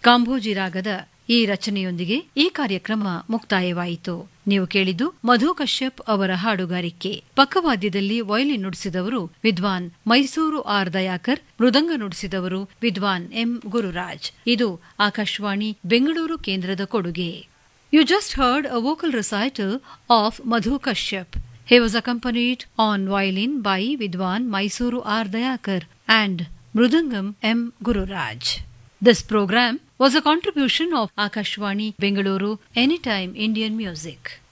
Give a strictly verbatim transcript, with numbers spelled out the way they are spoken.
ಕಾಂಬೋಜಿ ರಾಗದ ಈ ರಚನೆಯೊಂದಿಗೆ ಈ ಕಾರ್ಯಕ್ರಮ ಮುಕ್ತಾಯವಾಯಿತು. ನೀವು ಕೇಳಿದ್ದು ಮಧು ಕಶ್ಯಪ್ ಅವರ ಹಾಡುಗಾರಿಕೆ. ಪಕ್ಕವಾದ್ಯದಲ್ಲಿ ವಯಲಿನ್ ನುಡಿಸಿದವರು ವಿದ್ವಾನ್ ಮೈಸೂರು ಆರ್ ದಯಾಕರ್, ಮೃದಂಗ ನುಡಿಸಿದವರು ವಿದ್ವಾನ್ ಎಂ ಗುರುರಾಜ್. ಇದು ಆಕಾಶವಾಣಿ ಬೆಂಗಳೂರು ಕೇಂದ್ರದ ಕೊಡುಗೆ. You just heard a vocal recital of Madhu Kashyap. He was accompanied on violin by Vidwan Mysuru R. Dayakar and Mrudangam M. Gururaj. This program was a contribution of Akashvani Bengaluru Anytime Indian Music.